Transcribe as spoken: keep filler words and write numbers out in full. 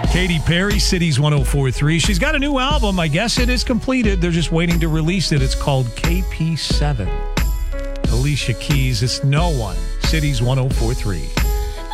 Katy Perry, Cities one oh four point three. She's got a new album. I guess it is completed. They're just waiting to release it. It's called K P seven. Alicia Keys, it's No One. Cities one oh four point three.